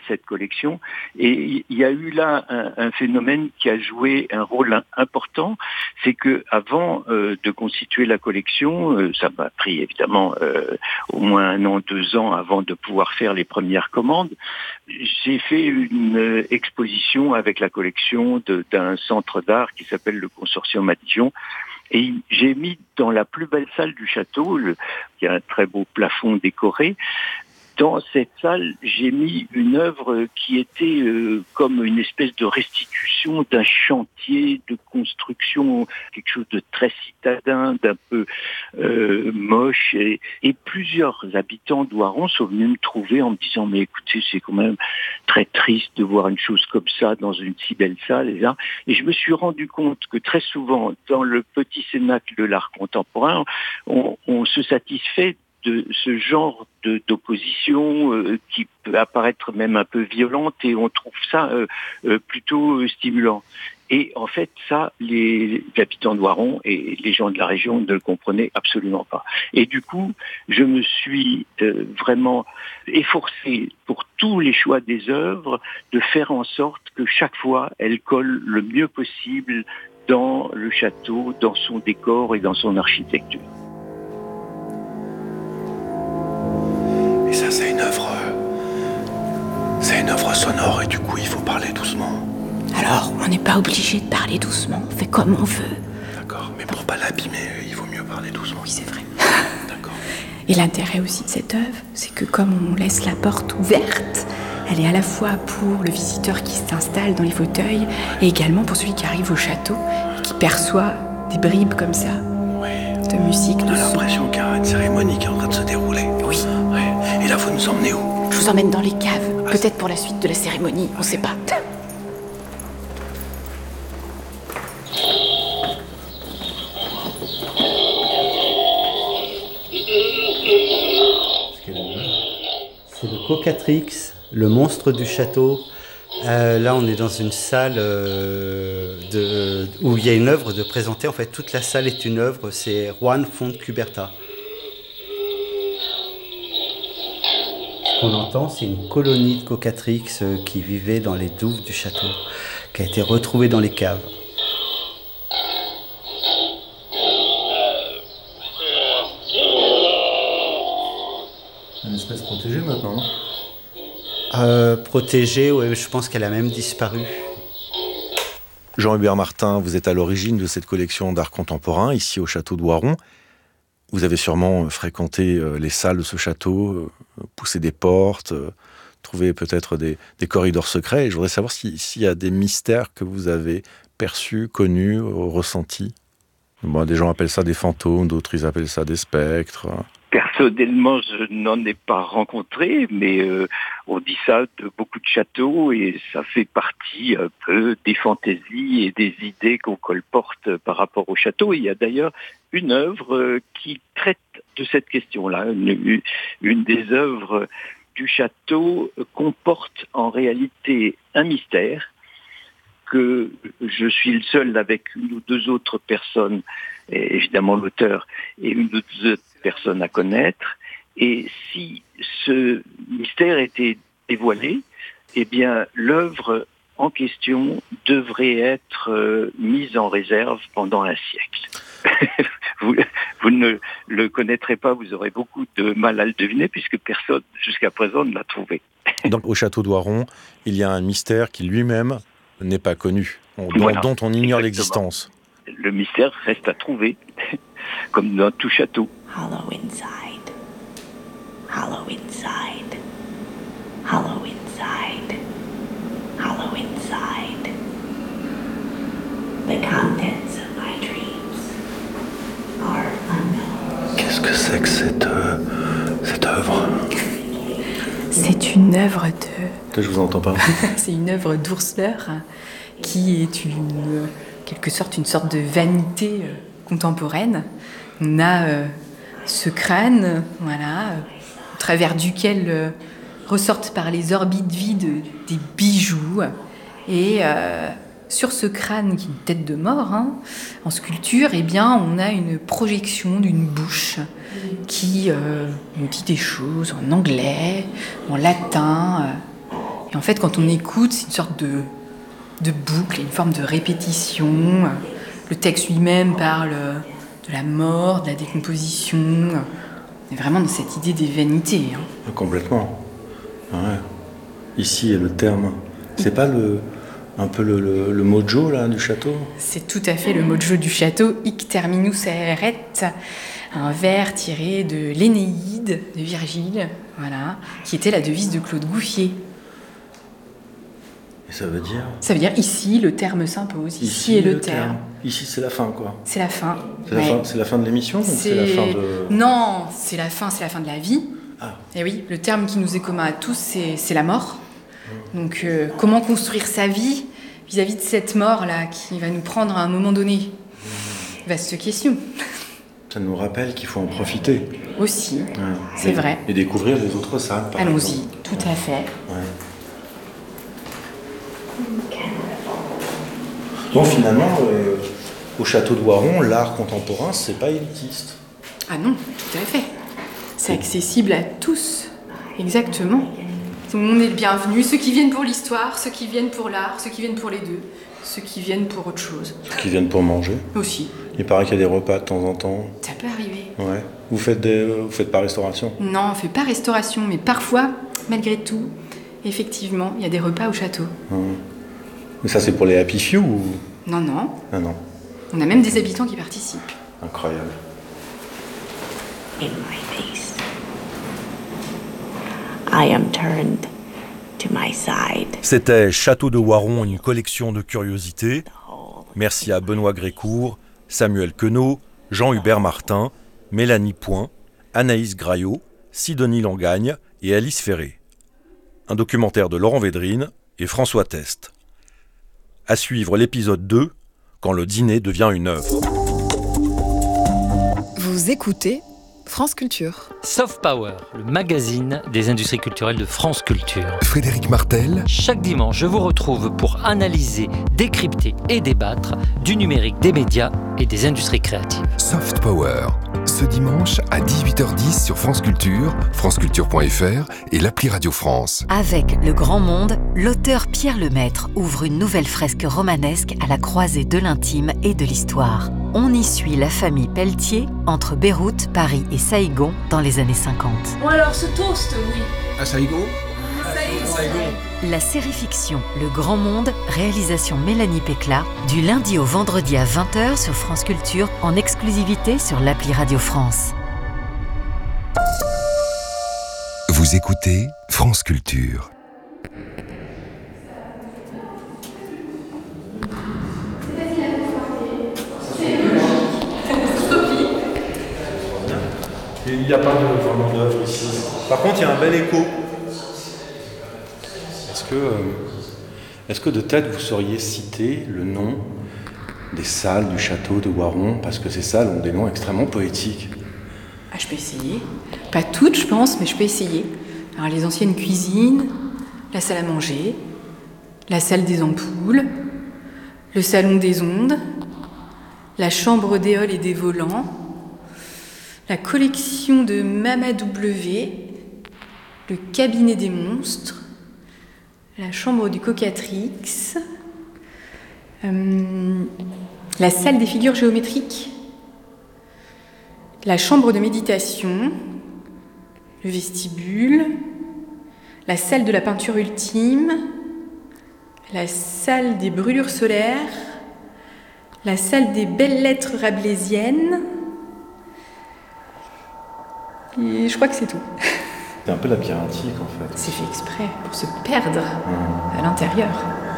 cette collection. Et il y a eu là un phénomène qui a joué un rôle important, c'est que avant de constituer la collection, ça m'a pris évidemment au moins 1 an, 2 ans avant de pouvoir faire les premières commandes. J'ai fait une exposition avec la collection d'un centre d'art qui s'appelle le Consortium à Dijon. Et j'ai mis dans la plus belle salle du château, il y a un très beau plafond décoré. Dans cette salle, j'ai mis une œuvre qui était comme une espèce de restitution d'un chantier de construction, quelque chose de très citadin, d'un peu moche. Et plusieurs habitants d'Oiron sont venus me trouver en me disant « Mais écoutez, c'est quand même très triste de voir une chose comme ça dans une si belle salle. » Et je me suis rendu compte que très souvent, dans le petit cénacle de l'art contemporain, on se satisfait de ce genre d'opposition qui peut apparaître même un peu violente, et on trouve ça plutôt stimulant. Et en fait, ça, les habitants d'Oiron et les gens de la région ne le comprenaient absolument pas. Et du coup, je me suis vraiment efforcé pour tous les choix des œuvres de faire en sorte que chaque fois, elles collent le mieux possible dans le château, dans son décor et dans son architecture. Et ça, c'est une œuvre sonore, et du coup, il faut parler doucement. Alors, on n'est pas obligé de parler doucement, on fait comme on veut. D'accord, mais pour pas l'abîmer, il vaut mieux parler doucement. Oui, c'est vrai. D'accord. Et l'intérêt aussi de cette œuvre, c'est que comme on laisse la porte ouverte, elle est à la fois pour le visiteur qui s'installe dans les fauteuils et également pour celui qui arrive au château et qui perçoit des bribes comme ça de musique, on a l'impression qu'il y a une cérémonie qui est en train de se dérouler. Oui. Ouais. Et là, vous nous emmenez où? Je vous emmène dans les caves, peut-être pour la suite de la cérémonie, on sait pas. C'est le Cocatrix, le monstre du château. Là, on est dans une salle où il y a une œuvre de présenter. En fait, toute la salle est une œuvre. C'est Juan Fontcuberta. Ce qu'on entend, c'est une colonie de Cocatrix qui vivait dans les douves du château, qui a été retrouvée dans les caves. Une espèce protégée maintenant, non? Protégée, ouais, je pense qu'elle a même disparu. Jean-Hubert Martin, vous êtes à l'origine de cette collection d'art contemporain, ici au château d'Oiron. Vous avez sûrement fréquenté les salles de ce château, poussé des portes, trouvé peut-être des corridors secrets. Et je voudrais savoir s'il y a des mystères que vous avez perçus, connus, ressentis. Bon, des gens appellent ça des fantômes, d'autres ils appellent ça des spectres. Personnellement, je n'en ai pas rencontré, mais on dit ça de beaucoup de châteaux, et ça fait partie un peu des fantaisies et des idées qu'on colporte par rapport au château. Il y a d'ailleurs une œuvre qui traite de cette question-là. Une des œuvres du château comporte en réalité un mystère que je suis le seul avec 1 ou 2 autres personnes, et évidemment l'auteur, et 1 ou 2 autres personnes à connaître. Et si ce mystère était dévoilé, eh bien l'œuvre en question devrait être mise en réserve pendant un siècle. Vous ne le connaîtrez pas, vous aurez beaucoup de mal à le deviner, puisque personne jusqu'à présent ne l'a trouvé. Donc au château d'Oiron, il y a un mystère qui lui-même n'est pas connu, dont on ignore l'existence. Le mystère reste à trouver, comme dans tout château. Hollow inside, hollow inside, hollow inside, hollow inside. The contents of my dreams are unknown. Qu'est-ce que c'est que cette œuvre? C'est une œuvre de... Je vous entends pas. C'est une œuvre d'Oursleur qui est quelque sorte une sorte de vanité contemporaine. On a ce crâne, voilà, au travers duquel ressortent par les orbites vides des bijoux. Et sur ce crâne, qui est une tête de mort, en sculpture, eh bien, on a une projection d'une bouche qui nous dit des choses en anglais, en latin. Et en fait, quand on écoute, c'est une sorte de boucle, une forme de répétition. Le texte lui-même parle de la mort, de la décomposition. On est vraiment dans cette idée des vanités. Complètement. Ouais. Ici est le terme. C'est pas un peu le mojo là, du château ? C'est tout à fait le mojo du château, Hic terminus aeret, un vers tiré de l'Énéide de Virgile, voilà, qui était la devise de Claude Gouffier. Et ça veut dire ? Ça veut dire ici, le terme s'impose, ici est le terme. Ici, c'est la fin, quoi. C'est la fin. C'est la fin de l'émission ou c'est la fin de... Non, c'est la fin de la vie. Ah. Et oui, le terme qui nous est commun à tous, c'est la mort. Donc, comment construire sa vie vis-à-vis de cette mort-là qui va nous prendre à un moment donné ? Vaste question. Ça nous rappelle qu'il faut en profiter. Aussi, c'est vrai. Et découvrir les autres salles, par exemple. Allons-y, tout à fait. Ouais. Donc finalement, au château de Voiron, l'art contemporain, c'est pas élitiste. Ah non, tout à fait. C'est accessible à tous, exactement. Tout le monde est le bienvenu, ceux qui viennent pour l'histoire, ceux qui viennent pour l'art, ceux qui viennent pour les deux, ceux qui viennent pour autre chose. Ceux qui viennent pour manger. Aussi. Il paraît qu'il y a des repas de temps en temps. Ça peut arriver. Ouais. Vous faites pas restauration ? Non, on fait pas restauration, mais parfois, malgré tout, effectivement, il y a des repas au château. Mais ça, c'est pour les happy few ou... Non, non. Ah non. On a même des habitants qui participent. Incroyable. In my face, I am turned to my side. C'était Château de Voiron, une collection de curiosités. Merci à Benoît Grécourt, Samuel Queneau, Jean-Hubert Martin, Mélanie Point, Anaïs Graillot, Sidonie Langagne et Alice Ferré. Un documentaire de Laurent Védrine et François Test. À suivre l'épisode 2, quand le dîner devient une œuvre. Vous écoutez France Culture. Soft Power, le magazine des industries culturelles de France Culture. Frédéric Martel. Chaque dimanche, je vous retrouve pour analyser, décrypter et débattre du numérique, des médias et des industries créatives. Soft Power, ce dimanche à 18h10 sur France Culture, franceculture.fr et l'appli Radio France. Avec Le Grand Monde, l'auteur Pierre Lemaître ouvre une nouvelle fresque romanesque à la croisée de l'intime et de l'histoire. On y suit la famille Pelletier entre Beyrouth, Paris et Saïgon dans les années 50. Bon alors, ce toast, oui. À Saïgon ? La série fiction Le Grand Monde, réalisation Mélanie Pécla, du lundi au vendredi à 20h sur France Culture, en exclusivité sur l'appli Radio France. Vous écoutez France Culture. Il n'y a pas vraiment d'œuvre ici. Par contre, il y a un bel écho. Est-ce que de tête vous sauriez citer le nom des salles du château de Voiron ? Parce que ces salles ont des noms extrêmement poétiques. Ah, je peux essayer. Pas toutes, je pense, mais je peux essayer. Alors, les anciennes cuisines, la salle à manger, la salle des ampoules, le salon des ondes, la chambre d'éole et des volants, la collection de Mama W, le cabinet des monstres, la chambre du Cocatrix, la salle des figures géométriques, la chambre de méditation, le vestibule, la salle de la peinture ultime, la salle des brûlures solaires, la salle des belles lettres rabelaisiennes, et je crois que c'est tout. C'est un peu labyrinthique en fait. C'est fait exprès pour se perdre à l'intérieur.